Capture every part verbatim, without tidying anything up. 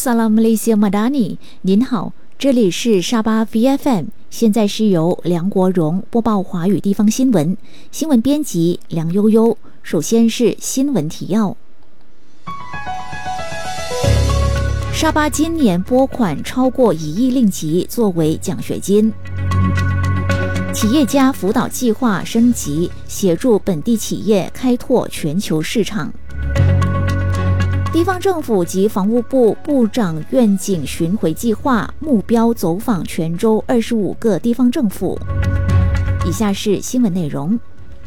Salam Malaysia Madani， 您好，这里是沙巴 V F M， 现在是由梁国荣播报华语地方新闻，新闻编辑梁悠悠。首先是新闻提要。沙巴今年拨款超过一亿令吉作为奖学金。企业家辅导计划升级，协助本地企业开拓全球市场。地方政府及防务部部长愿景巡回计划目标走访全州二十五个地方政府。以下是新闻内容。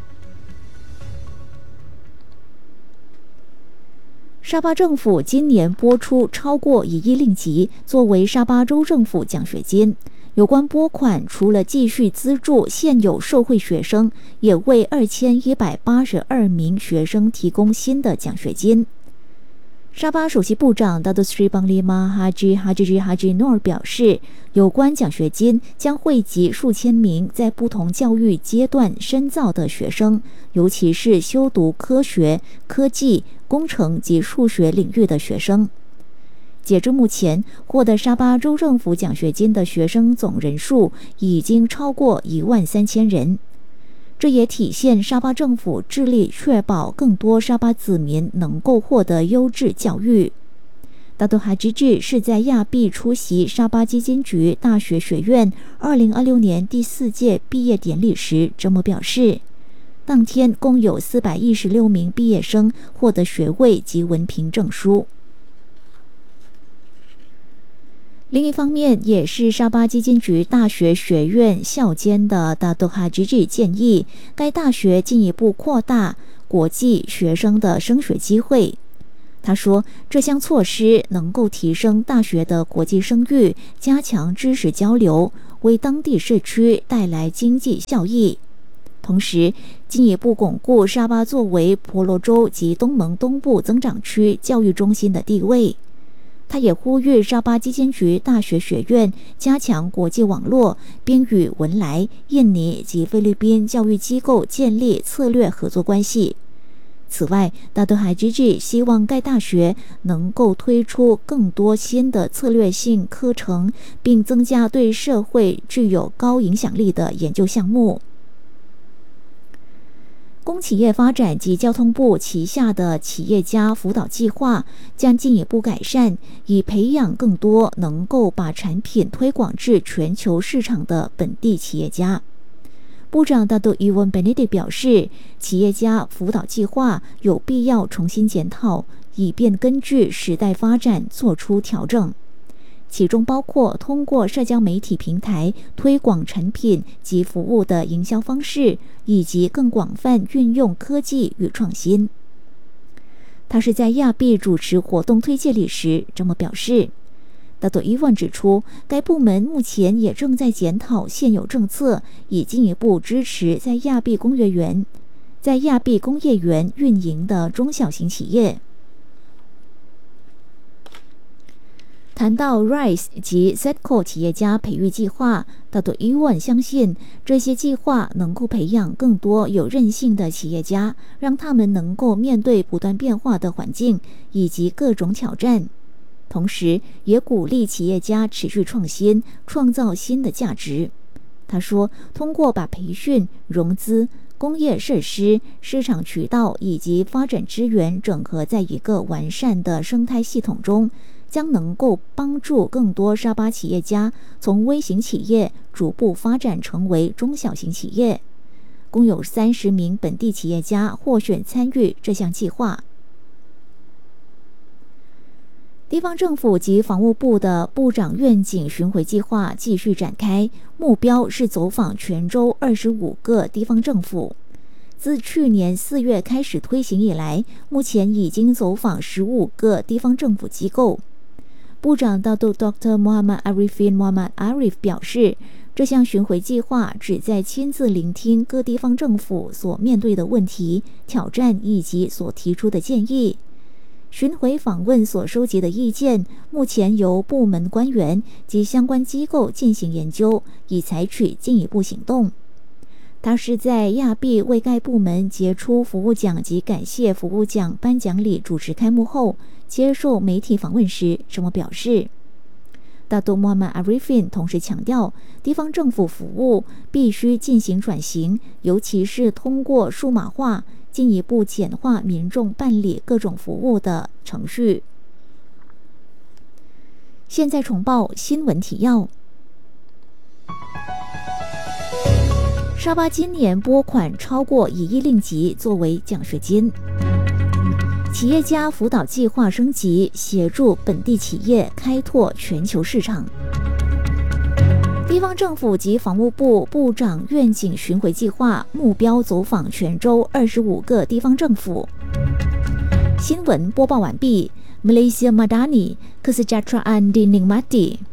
沙巴政府今年拨出超过一亿令吉作为沙巴州政府奖学金。有关拨款除了继续资助现有受惠学生，也为二千一百八十二名学生提供新的奖学金。沙巴首席部长 Datuk Seri Panglima Haji Haji Haji Noor 表示，有关奖学金将惠及数千名在不同教育阶段深造的学生，尤其是修读科学、科技、工程及数学领域的学生。截至目前，获得沙巴州政府奖学金的学生总人数已经超过一万三千人。这也体现沙巴政府致力确保更多沙巴子民能够获得优质教育。大都哈吉治是在亚庇出席沙巴基金局大学学院二零二六年第四届毕业典礼时这么表示。当天共有四百一十六名毕业生获得学位及文凭证书。另一方面，也是沙巴基金局大学学院校监的大都哈吉吉建议，该大学进一步扩大国际学生的升学机会。他说，这项措施能够提升大学的国际声誉，加强知识交流，为当地社区带来经济效益，同时进一步巩固沙巴作为婆罗洲及东盟东部增长区教育中心的地位。他也呼吁沙巴基金局大学学院加强国际网络，并与文莱、印尼及菲律宾教育机构建立策略合作关系。此外，大都哈吉吉希望该大学能够推出更多新的策略性课程，并增加对社会具有高影响力的研究项目。工企业发展及交通部旗下的企业家辅导计划将进一步改善，以培养更多能够把产品推广至全球市场的本地企业家。部长大都伊文 Benedict 表示，企业家辅导计划有必要重新检讨，以便根据时代发展做出调整。其中包括通过社交媒体平台推广产品及服务的营销方式，以及更广泛运用科技与创新。他是在亚庇主持活动推介礼时这么表示。大都伊万指出，该部门目前也正在检讨现有政策，以进一步支持在亚庇工业园、在亚庇工业园运营的中小型企业。谈到 Rise 及 Setco 企业家培育计划，大都伊万相信这些计划能够培养更多有韧性的企业家，让他们能够面对不断变化的环境以及各种挑战，同时也鼓励企业家持续创新，创造新的价值。他说，通过把培训、融资、工业设施、市场渠道以及发展资源整合在一个完善的生态系统中，将能够帮助更多沙巴企业家从微型企业逐步发展成为中小型企业。共有三十名本地企业家获选参与这项计划。地方政府及防务部的部长愿景巡回计划继续展开，目标是走访全州二十五个地方政府。自去年四月开始推行以来，目前已经走访十五个地方政府机构。部长大都 Doctor Muhammad Arifin Muhammad Arif 表示，这项巡回计划旨在亲自聆听各地方政府所面对的问题、挑战以及所提出的建议。巡回访问所收集的意见，目前由部门官员及相关机构进行研究，以采取进一步行动。 他是在亚庇为该部门杰出服务奖及感谢服务奖颁奖礼主持开幕后，接受媒体访问时这么表示。大都穆罕默德 Arifin 同时强调，地方政府服务必须进行转型，尤其是通过数码化，进一步简化民众办理各种服务的程序。现在重报新闻提要。沙巴今年拨款超过一亿令吉作为奖学金。企业家辅导计划升级，协助本地企业开拓全球市场。地方政府及防务部部长愿景巡回计划目标走访全州二十五个地方政府。新闻播报完毕。Malaysia Madani Kesejahteraan di Nikmati